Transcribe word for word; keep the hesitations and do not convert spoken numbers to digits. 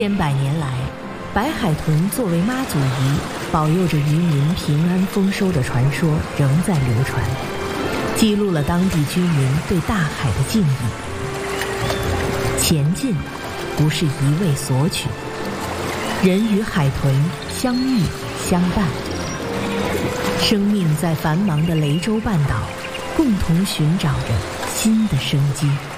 千百年来，白海豚作为妈祖鱼，保佑着渔民平安丰收的传说仍在流传，记录了当地居民对大海的敬意。前进不是一味索取，人与海豚相遇相伴，生命在繁忙的雷州半岛共同寻找着新的生机。